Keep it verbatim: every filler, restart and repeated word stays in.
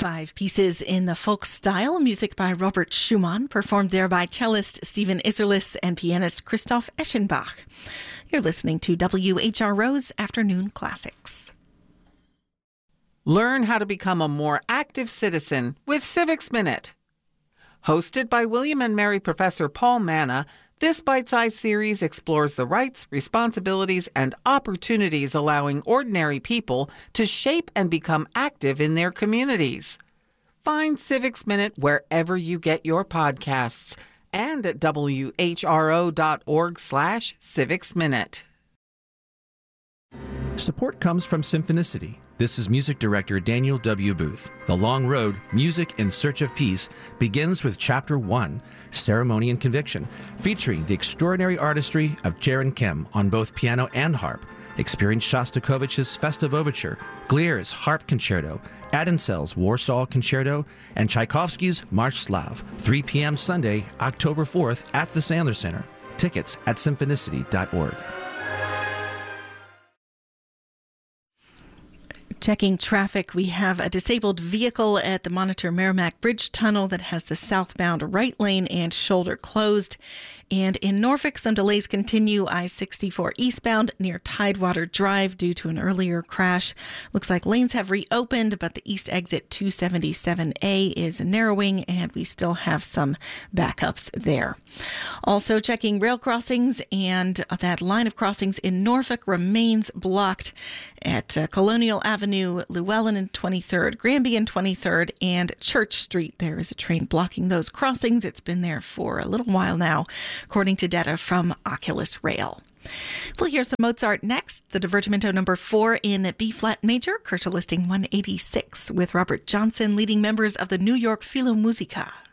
Five pieces in the folk style, music by Robert Schumann, performed there by cellist Stephen Isserlis and pianist Christoph Eschenbach. You're listening to W H R O's Afternoon Classics. Learn how to become a more active citizen with Civics Minute. Hosted by William and Mary Professor Paul Manna, this bite-sized series explores the rights, responsibilities, and opportunities allowing ordinary people to shape and become active in their communities. Find Civics Minute wherever you get your podcasts and at W H R O dot org slash Civics Minute. Support comes from Symphonicity. This is music director Daniel W. Booth. The Long Road, Music in Search of Peace, begins with Chapter one, Ceremony and Conviction, featuring the extraordinary artistry of Jaron Kim on both piano and harp. Experience Shostakovich's Festive Overture, Glier's Harp Concerto, Adinsel's Warsaw Concerto, and Tchaikovsky's March Slav, three p.m. Sunday, October fourth at the Sandler Center. Tickets at symphonicity dot org. Checking traffic, we have a disabled vehicle at the Monitor Merrimack Bridge Tunnel that has the southbound right lane and shoulder closed. And in Norfolk, some delays continue. I sixty-four eastbound near Tidewater Drive due to an earlier crash. Looks like lanes have reopened, but the east exit two seventy-seven A is narrowing, and we still have some backups there. Also checking rail crossings, and that line of crossings in Norfolk remains blocked at uh, Colonial Avenue, Llewellyn and twenty-third, Granby and twenty-third, and Church Street. There is a train blocking those crossings. It's been there for a little while now, according to data from Oculus Rail. We'll hear some Mozart next. The Divertimento number four in B-flat major, Kursa listing one eighty-six, with Robert Johnson leading members of the New York Philharmonica.